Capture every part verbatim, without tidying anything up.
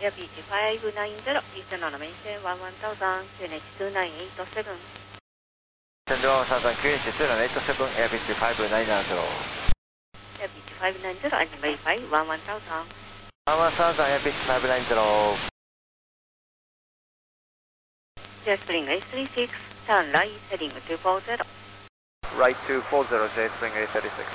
Air Beach five nine zero, Eastern on maintain one one thousand, Q N H two nine eight seven. Eastern one one thousand, Q N H two nine eight seven, Air Beach five nine zero. Air Beach five nine zero, and verify one one thousand. one one thousand, Air Beach five nine zero. J Spring eight three six, turn right, heading two four zero. Right two four zero, J Spring eight three six.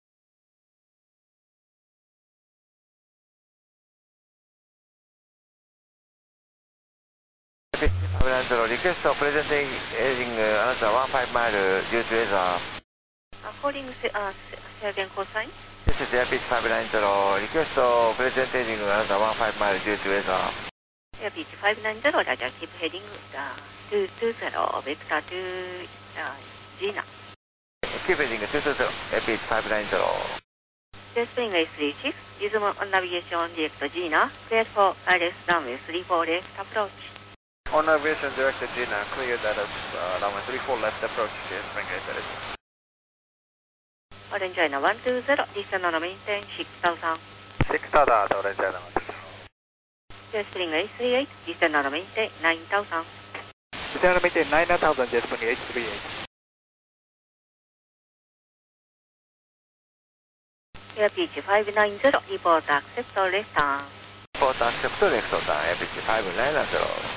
Air Beach five nine zero, request of presenting heading uh, another one five mile due to weather. Uh, calling uh, Serbian call sign. This is Air Beach five nine zero, request of presenting another one five mile due to weather. Air Beach five nine zero, Roger, keep heading uh, two two zero, vector to uh, Gina. Keep heading two two zero, Air Beach five nine zero. J Spring eight three six, resume on navigation direct Gina, clear for I L S runway three four left approach. On navigation direct to Gina, clear that as uh, runway three four left approach, J Spring eight three six. Orange China one two zero, Eastern on maintain six thousand. six thousand, Orange China one two zero. J Spring eight three eight, Eastern on maintain nine thousand. Eastern on maintain nine thousand, J Spring eight three eight. Air Beach five nine zero, report accept or left turn. Report accept left turn, Air Beach five nine zero.